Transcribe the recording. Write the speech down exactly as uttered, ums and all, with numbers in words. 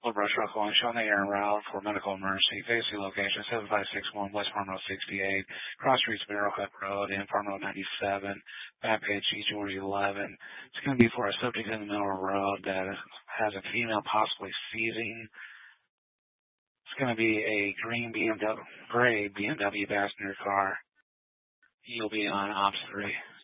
Brush Rock Line, showing the air route for medical emergency. Facing location seven five six one West Farm Road sixty-eight, Cross Streets, Barrowhead Road, and Farm Road ninety-seven, back page C George eleven. It's going to be for a subject in the middle of the road that has a female possibly seizing. It's going to be a green B M W, gray B M W passenger car. You'll be on ops three.